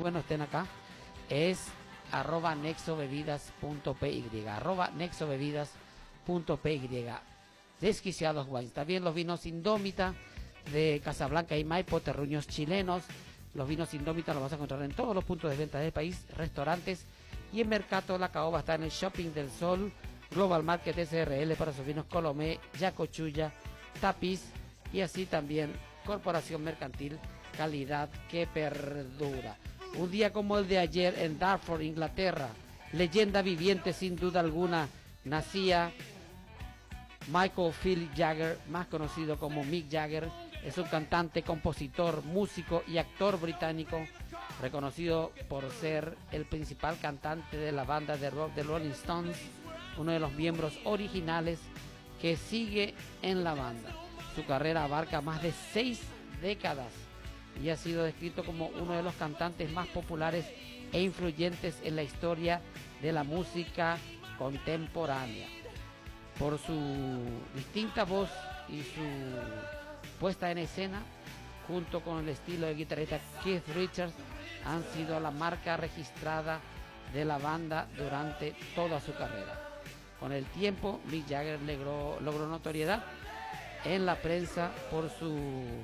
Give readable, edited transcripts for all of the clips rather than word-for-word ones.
bueno estén acá, es @nexobebidas.py, @nexobebidas.py. Desquiciados Wines. También los vinos Indómita de Casablanca y Maipo, terruños chilenos. Los vinos Indómita los vas a encontrar en todos los puntos de venta del país, restaurantes y en Mercato La Caoba. Está en el Shopping del Sol, Global Market SRL para sus vinos Colomé, Yacochulla, Tapiz y así también Corporación Mercantil, calidad que perdura. Un día como el de ayer en Dartford, Inglaterra, leyenda viviente sin duda alguna, nacía Michael Philip Jagger, más conocido como Mick Jagger. Es un cantante, compositor, músico y actor británico, reconocido por ser el principal cantante de la banda de rock de Rolling Stones, uno de los miembros originales que sigue en la banda. Su carrera abarca más de 6 décadas y ha sido descrito como uno de los cantantes más populares e influyentes en la historia de la música contemporánea. Por su distinta voz y su puesta en escena, junto con el estilo de guitarrista Keith Richards, han sido la marca registrada de la banda durante toda su carrera. Con el tiempo, Mick Jagger logró notoriedad en la prensa por su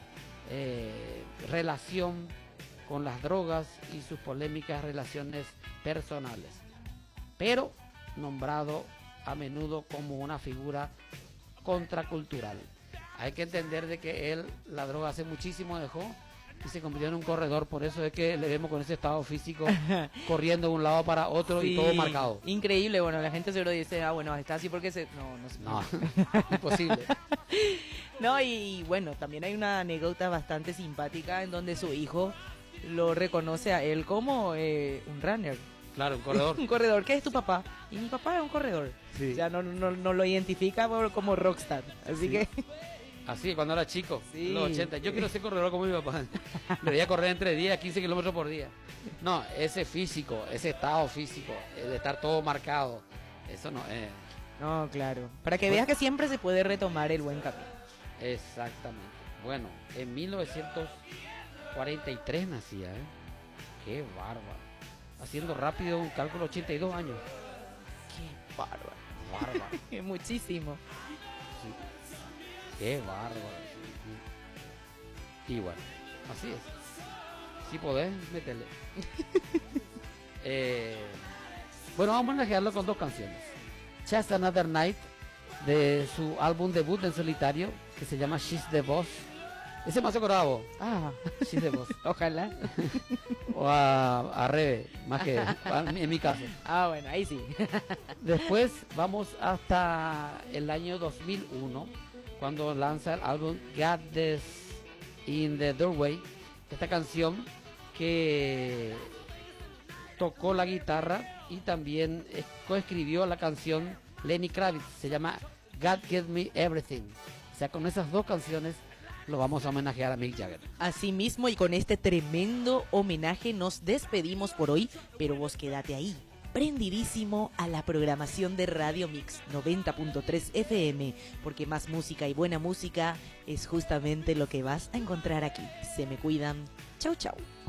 relación con las drogas y sus polémicas relaciones personales, pero nombrado a menudo como una figura contracultural. Hay que entender de que él la droga hace muchísimo dejó y se convirtió en un corredor, por eso es que le vemos con ese estado físico corriendo de un lado para otro, sí, y todo marcado. Increíble, bueno, la gente seguro dice, bueno, está así porque se... No, imposible. No, y bueno, también hay una anécdota bastante simpática en donde su hijo lo reconoce a él como un runner. Claro, un corredor. Un corredor. ¿Qué es tu papá? Y mi papá es un corredor. Sí. O sea, no lo identifica como rockstar. Así que... Así, cuando era chico, sí, en los 80. Yo quiero ser corredor como mi papá. Debería correr entre 10 a 15 kilómetros por día. No, ese físico, ese estado físico, de estar todo marcado, eso no es... No, claro. Para que veas que siempre se puede retomar el buen camino. Exactamente. Bueno, en 1943 nacía, ¿eh? Qué bárbaro. Haciendo rápido un cálculo, 82 años. Qué bárbaro. Bárbaro. Muchísimo. Sí. Qué bárbaro. Y bueno, así es. Si podés, métele. Bueno, vamos a dejarlo con dos canciones. Just Another Night, de su álbum debut en solitario, que se llama She's the Boss. Ese más bravo. She's the Boss. Ojalá. O a Rebe, más que en mi caso. Bueno, ahí sí. Después vamos hasta el año 2001, cuando lanza el álbum God This in the Doorway. Esta canción que tocó la guitarra y también coescribió la canción Lenny Kravitz. Se llama God Give Me Everything. O sea, con esas dos canciones lo vamos a homenajear a Mick Jagger. Así mismo, y con este tremendo homenaje nos despedimos por hoy, pero vos quédate ahí, prendidísimo a la programación de Radio Mix 90.3 FM, porque más música y buena música es justamente lo que vas a encontrar aquí. Se me cuidan. Chau, chau.